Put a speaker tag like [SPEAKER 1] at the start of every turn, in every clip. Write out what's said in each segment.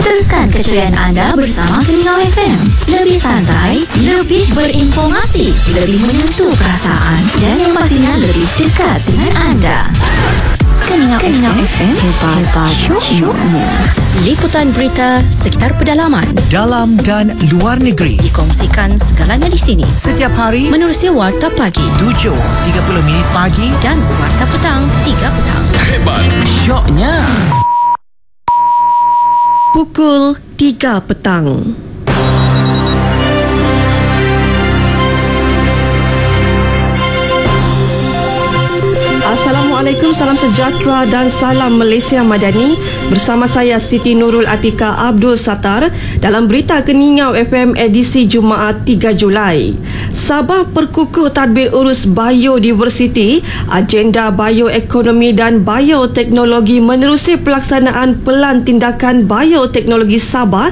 [SPEAKER 1] Teruskan keceriaan anda bersama Keningau FM. Lebih santai, lebih berinformasi, lebih menyentuh perasaan dan yang pastinya lebih dekat dengan anda. Keningau FM, hebat syoknya. Liputan berita sekitar pedalaman,
[SPEAKER 2] dalam dan luar negeri
[SPEAKER 1] dikongsikan segalanya di sini.
[SPEAKER 2] Setiap hari
[SPEAKER 1] Menerusi Warta Pagi
[SPEAKER 2] 7.30 pagi
[SPEAKER 1] dan Warta Petang 3 petang.
[SPEAKER 3] Hebat
[SPEAKER 2] syoknya.
[SPEAKER 4] Pukul 3 petang. Assalamualaikum, salam sejahtera dan salam Malaysia Madani. Bersama saya Siti Nurul Atika Abdul Sattar dalam berita Keningau FM edisi Jumaat 3 Julai. Sabah perkukuh tadbir urus biodiversiti, agenda bioekonomi dan bioteknologi menerusi pelaksanaan Pelan Tindakan Bioteknologi Sabah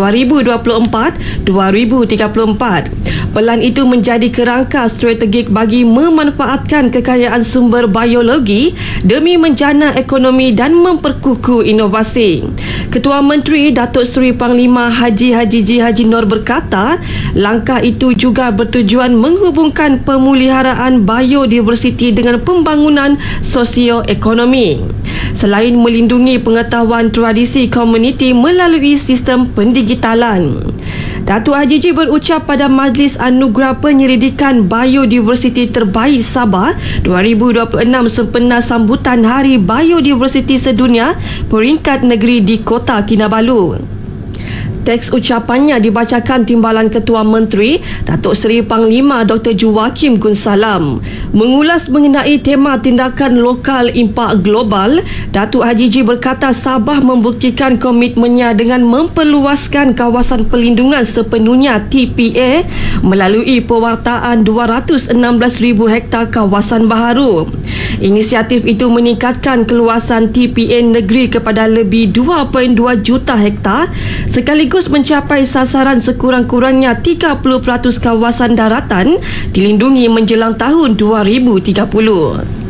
[SPEAKER 4] 2024-2034. Pelan itu menjadi kerangka strategik bagi memanfaatkan kekayaan sumber biologi demi menjana ekonomi dan memperkukuh inovasi. Ketua Menteri Datuk Seri Panglima Haji Nur berkata, langkah itu juga bertujuan menghubungkan pemeliharaan biodiversiti dengan pembangunan sosioekonomi. Selain melindungi pengetahuan tradisi komuniti melalui sistem pendigitalan. Datuk Haji berucap pada Majlis Anugerah Penyelidikan Biodiversiti Terbaik Sabah 2026 sempena sambutan Hari Biodiversiti Sedunia peringkat negeri di Kota Kinabalu. Teks ucapannya dibacakan Timbalan Ketua Menteri Datuk Seri Panglima Dr. Joachim Gunsalam. Mengulas mengenai tema tindakan lokal impak global, Datuk Haji berkata Sabah membuktikan komitmennya dengan memperluaskan kawasan pelindungan sepenuhnya TPA melalui pewartaan 216,000 hektar kawasan baharu. Inisiatif itu meningkatkan keluasan TPA negeri kepada lebih 2.2 juta hektar sekaligus mencapai sasaran sekurang-kurangnya 30% kawasan daratan dilindungi menjelang tahun 2030.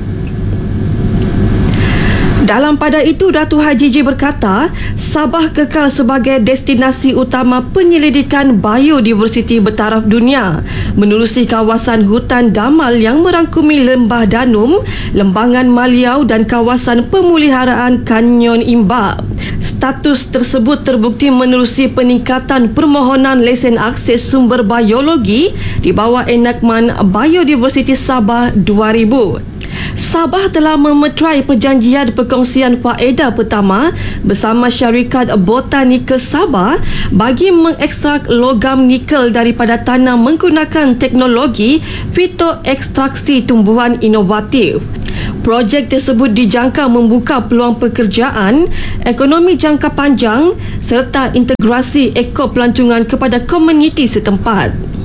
[SPEAKER 4] Dalam pada itu, Datuk Haji berkata, Sabah kekal sebagai destinasi utama penyelidikan biodiversiti bertaraf dunia menerusi kawasan hutan Damal yang merangkumi Lembah Danum, Lembangan Maliau dan kawasan pemeliharaan Kanyon Imbak. Status tersebut terbukti menerusi peningkatan permohonan lesen akses sumber biologi di bawah enakmen Biodiversiti Sabah 2000. Sabah telah memeterai perjanjian perkongsian faedah pertama bersama syarikat Botanical Sabah bagi mengekstrak logam nikel daripada tanah menggunakan teknologi fitoekstraksi tumbuhan inovatif. Projek tersebut dijangka membuka peluang pekerjaan, ekonomi jangka panjang serta integrasi ekopelancongan kepada komuniti setempat.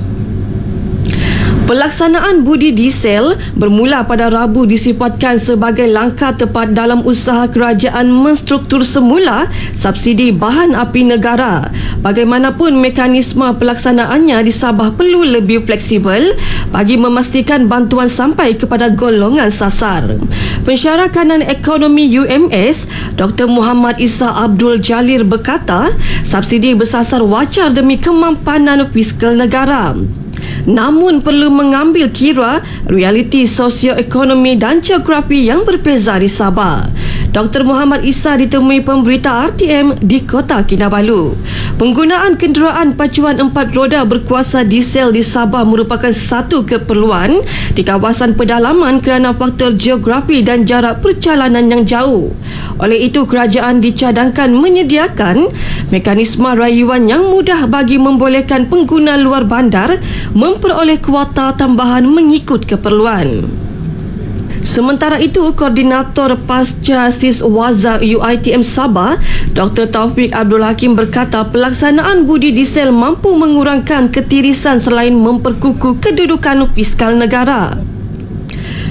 [SPEAKER 4] Pelaksanaan budi diesel bermula pada Rabu disifatkan sebagai langkah tepat dalam usaha kerajaan menstruktur semula subsidi bahan api negara. Bagaimanapun mekanisme pelaksanaannya di Sabah perlu lebih fleksibel bagi memastikan bantuan sampai kepada golongan sasar. Pensyarah Kanan Ekonomi UMS, Dr. Muhammad Isa Abdul Jalir berkata, subsidi bersasar wajar demi kemampanan fiskal negara. Namun perlu mengambil kira realiti sosioekonomi dan geografi yang berbeza di Sabah. Dr. Muhammad Isa ditemui pemberita RTM di Kota Kinabalu. Penggunaan kenderaan pacuan 4 roda berkuasa diesel di Sabah merupakan satu keperluan di kawasan pedalaman kerana faktor geografi dan jarak perjalanan yang jauh. Oleh itu, kerajaan dicadangkan menyediakan mekanisme rayuan yang mudah bagi membolehkan pengguna luar bandar memperoleh kuota tambahan mengikut keperluan. Sementara itu, Koordinator Pasca Siswaza UiTM Sabah, Dr. Taufik Abdul Hakim berkata pelaksanaan budi diesel mampu mengurangkan ketirisan selain memperkukuh kedudukan fiskal negara.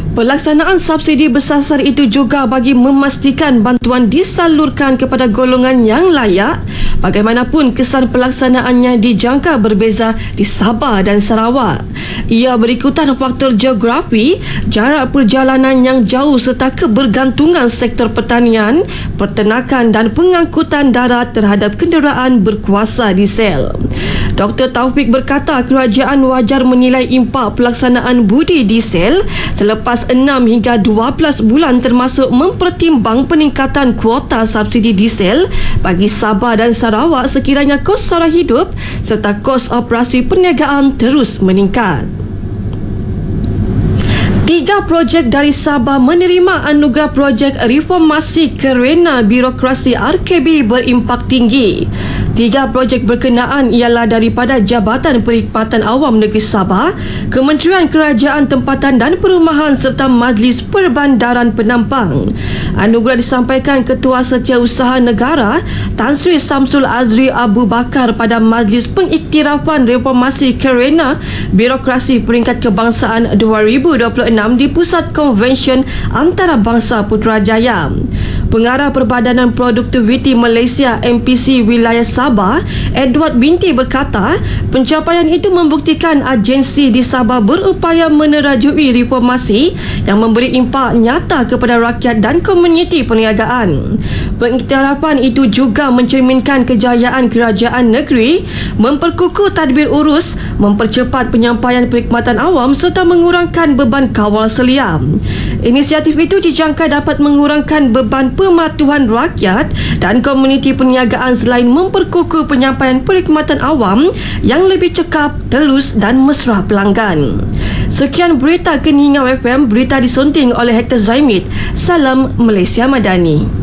[SPEAKER 4] Pelaksanaan subsidi bersasar itu juga bagi memastikan bantuan disalurkan kepada golongan yang layak. Bagaimanapun, kesan pelaksanaannya dijangka berbeza di Sabah dan Sarawak. Ia berikutan faktor geografi, jarak perjalanan yang jauh serta kebergantungan sektor pertanian, peternakan dan pengangkutan darat terhadap kenderaan berkuasa diesel. Dr. Taufik berkata kerajaan wajar menilai impak pelaksanaan budi diesel selepas 6 hingga 12 bulan termasuk mempertimbang peningkatan kuota subsidi diesel bagi Sabah dan Sarawak sekiranya kos sara hidup serta kos operasi perniagaan terus meningkat. 3 projek dari Sabah menerima anugerah projek reformasi kerana birokrasi RKB berimpak tinggi. 3 projek berkenaan ialah daripada Jabatan Perkhidmatan Awam Negeri Sabah, Kementerian Kerajaan Tempatan dan Perumahan serta Majlis Perbandaran Penampang. Anugerah disampaikan Ketua Setiausaha Negara Tan Sri Samsul Azri Abu Bakar pada Majlis Pengiktirafan Reformasi Kerana Birokrasi Peringkat Kebangsaan 2026 di Pusat Konvensyen Antarabangsa Putrajaya. Pengarah Perbadanan Produktiviti Malaysia MPC Wilayah Sabah, Edward Binti berkata, pencapaian itu membuktikan agensi di Sabah berupaya menerajui reformasi yang memberi impak nyata kepada rakyat dan komuniti perniagaan. Pengiktirafan itu juga mencerminkan kejayaan kerajaan negeri memperkukuh tadbir urus, mempercepat penyampaian perkhidmatan awam serta mengurangkan beban kawal selia. Inisiatif itu dijangka dapat mengurangkan beban pematuhan rakyat dan komuniti perniagaan selain memperkukuh penyampaian perkhidmatan awam yang lebih cekap, telus dan mesra pelanggan. Sekian berita Keningau FM, berita disunting oleh Hector Zaimit. Salam Malaysia Madani.